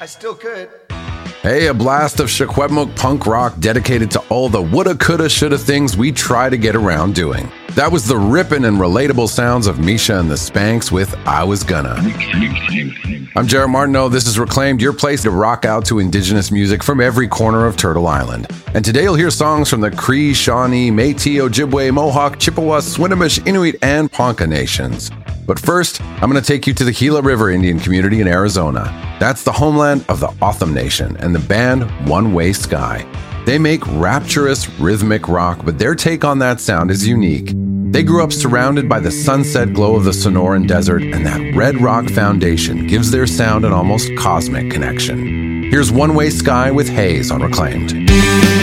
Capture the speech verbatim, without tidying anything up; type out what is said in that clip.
I still could. Hey, a blast of Secwepemc punk rock dedicated to all the woulda, coulda, shoulda things we try to get around doing. That was the rippin' and relatable sounds of Misha and the Spanks with I Was Gonna. I'm Jared Martineau. This is Reclaimed, your place to rock out to indigenous music from every corner of Turtle Island. And today you'll hear songs from the Cree, Shawnee, Métis, Ojibwe, Mohawk, Chippewa, Swinomish, Inuit, and Ponca nations. But first, I'm going to take you to the Gila River Indian community in Arizona. That's the homeland of the Otham Nation and the band One Way Sky. They make rapturous rhythmic rock, but their take on that sound is unique. They grew up surrounded by the sunset glow of the Sonoran Desert, and that red rock foundation gives their sound an almost cosmic connection. Here's One Way Sky with Haze on Reclaimed.